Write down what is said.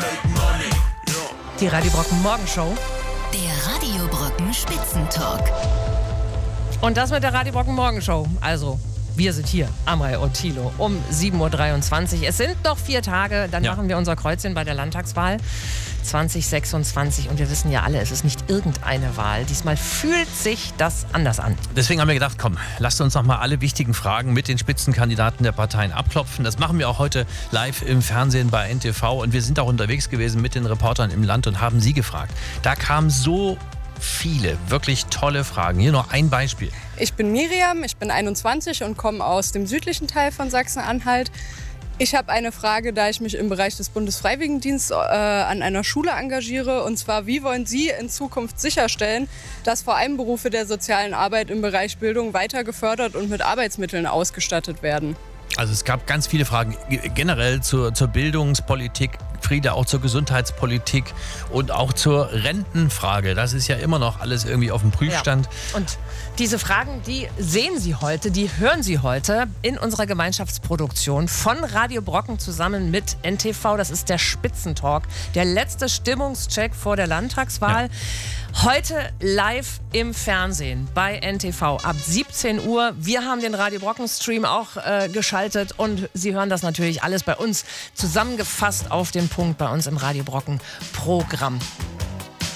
Die Radio Brocken Morgenshow. Der Radio Brocken Spitzentalk. Und das mit der Radio Brocken Morgenshow. Also, wir sind hier, Amrei und Thilo, um 7.23 Uhr. Es sind noch 4 Tage, dann machen wir unser Kreuzchen bei der Landtagswahl 2026. Und wir wissen ja alle, es ist nicht irgendeine Wahl. Diesmal fühlt sich das anders an. Deswegen haben wir gedacht, komm, lasst uns noch mal alle wichtigen Fragen mit den Spitzenkandidaten der Parteien abklopfen. Das machen wir auch heute live im Fernsehen bei NTV. Und wir sind auch unterwegs gewesen mit den Reportern im Land und haben sie gefragt. Da kamen so viele wirklich tolle Fragen. Hier noch ein Beispiel. Ich bin Miriam, ich bin 21 und komme aus dem südlichen Teil von Sachsen-Anhalt. Ich habe eine Frage, da ich mich im Bereich des Bundesfreiwilligendienstes an einer Schule engagiere. Und zwar, wie wollen Sie in Zukunft sicherstellen, dass vor allem Berufe der sozialen Arbeit im Bereich Bildung weiter gefördert und mit Arbeitsmitteln ausgestattet werden? Also es gab ganz viele Fragen generell zur Bildungspolitik, Friede, auch zur Gesundheitspolitik und auch zur Rentenfrage. Das ist ja immer noch alles irgendwie auf dem Prüfstand. Ja. Und diese Fragen, die sehen Sie heute, die hören Sie heute in unserer Gemeinschaftsproduktion von Radio Brocken zusammen mit NTV. Das ist der Spitzentalk, der letzte Stimmungscheck vor der Landtagswahl. Ja. Heute live im Fernsehen bei NTV ab 17 Uhr. Wir haben den Radio Brocken Stream auch geschaltet und Sie hören das natürlich alles bei uns zusammengefasst auf den Punkt bei uns im Radio Brocken Programm.